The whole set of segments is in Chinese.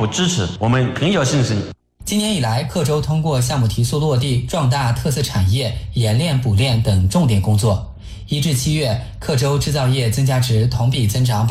普支持，我们很有信心。 今年以来，克州通过项目提速落地，壮大特色产业、冶炼补炼等重点工作。1至7月，克州制造业增加值同比增长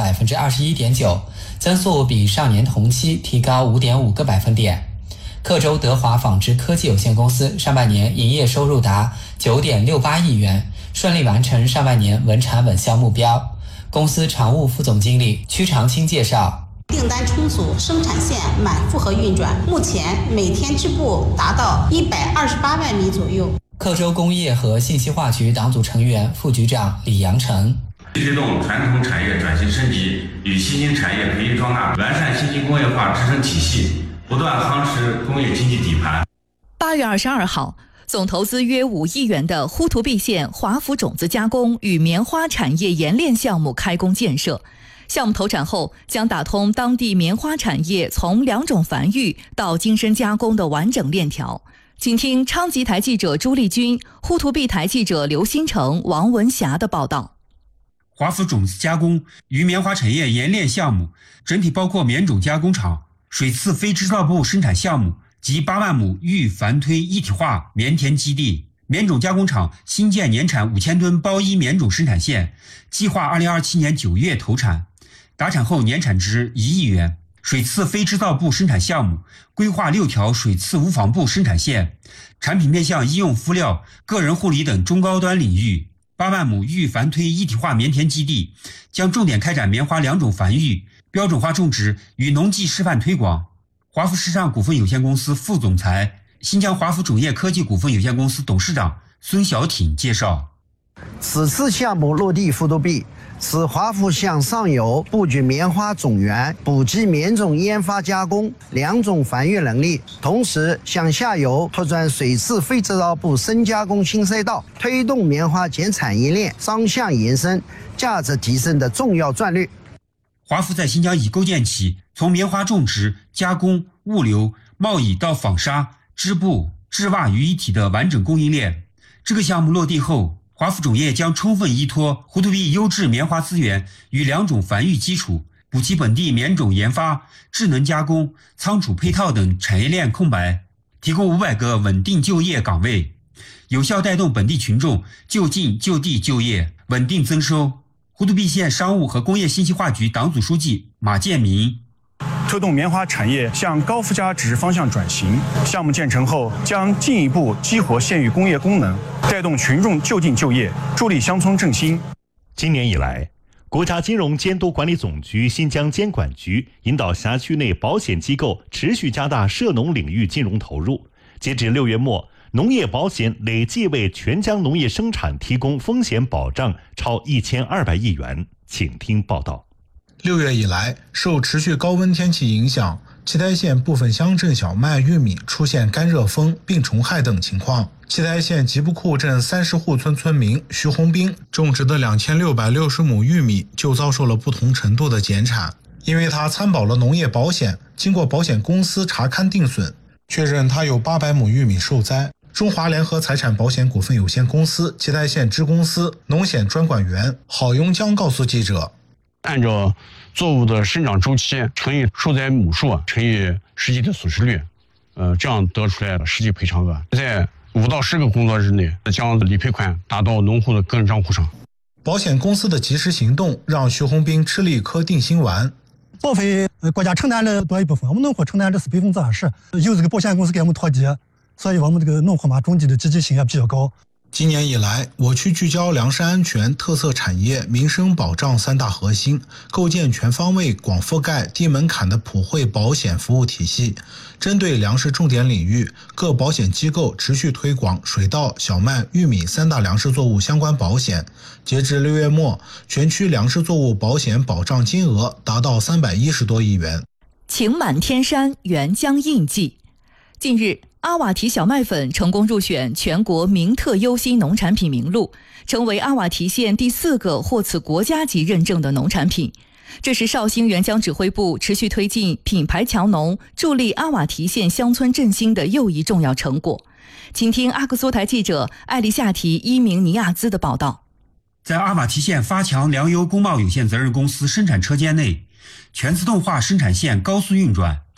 21.9%， 增速比上年同期提高 5.5个百分点。克州德华纺织科技有限公司上半年营业收入达 9.68 亿元，顺利完成上半年稳产稳销目标。公司常务副总经理曲长青介绍， 订单充足，生产线满负荷运转，目前每天织布达到128万米左右。 克州工业和信息化局党组成员、副局长李阳成， 推动传统产业转型升级，与新兴产业培育壮大，完善新型工业化支撑体系，不断夯实工业经济底盘。 8月22号，总投资约5亿元的呼图壁县华府种子加工与棉花产业冶炼项目开工建设。项目投产后，将打通当地棉花产业从2种繁育到精深加工的完整链条。请听昌吉台记者朱丽君、呼图壁台记者刘新成、王文霞的报道。 华府种子加工与棉花产业冶炼项目整体包括棉种加工厂、水刺非织造部生产项目及8万亩预反推一体化棉田基地。棉种加工厂新建年产5000吨包衣棉种生产线，计划2027年9月投产，达产后年产值1亿元。水刺非织造部生产项目规划6条水刺无纺布生产线，产品面向医用敷料、个人护理等中高端领域。8万亩预反推一体化棉田基地将重点开展棉花2种繁育、标准化种植与农技示范推广。华福时尚股份有限公司副总裁、新疆华福种业科技股份有限公司董事长孙小挺介绍， 此次项目落地呼图壁，使华福向上游布局棉花种源，普及棉种研发加工2种繁育能力，同时向下游拓展水刺非织造部深加工新赛道，推动棉花减产业链双向延伸、价值提升的重要战略。 华福在新疆已构建起从棉花种植、加工、物流、贸易到纺纱、织布、织袜于一体的完整供应链。这个项目落地后，华福种业将充分依托呼图壁优质棉花资源与2种繁育基础，补齐本地棉种研发、智能加工、仓储配套等产业链空白，提供500个稳定就业岗位，有效带动本地群众就近就地就业，稳定增收。呼图壁县商务和工业信息化局党组书记马建民， 推动棉花产业向高附加值方向转型。项目建成后，将进一步激活县域工业功能，带动群众就近就业，助力乡村振兴。 今年以来，国家金融监督管理总局新疆监管局引导辖区内保险机构持续加大涉农领域金融投入。截至6月末，农业保险累计为全疆农业生产提供风险保障超1200亿元。请听报道。 6月以来，受持续高温天气影响，七台县部分乡镇小麦、玉米出现干热风、病虫害等情况。七台县吉布库镇30户村村民徐红兵种植的2660亩玉米就遭受了不同程度的减产，因为他参保了农业保险，经过保险公司查勘定损，确认他有800亩玉米受灾。中华联合财产保险股份有限公司七台县支公司农险专管员郝永江告诉记者， 按照作物的生长周期乘以受灾亩数乘以实际的损失率，这样得出来的实际赔偿额，在5到10个工作日内将理赔款打到农户的个人账户上。 保险公司的及时行动让徐红兵吃了一颗定心丸。 保费国家承担了多一部分，我们农户承担的是20%，由这个保险公司给我们托底，所以我们这个农户嘛，种地的积极性也比较高。 今年以来，我区聚焦粮食安全、特色产业、民生保障3大核心，构建全方位、广覆盖、低门槛的普惠保险服务体系。针对粮食重点领域，各保险机构持续推广水稻、小麦、玉米3大粮食作物相关保险。截至6月末，全区粮食作物保险保障金额达到310多亿元。 晴满天山，沅江印记。近日，阿瓦提小麦粉成功入选全国名特优新农产品名录，成为阿瓦提县第4个获此国家级认证的农产品。这是绍兴沅江指挥部持续推进品牌强农，助力阿瓦提县乡村振兴的又一重要成果。请听阿克苏台记者艾丽夏提伊明尼亚兹的报道。 在阿瓦提县发强粮油工贸有限责任公司生产车间内，全自动化生产线高速运转，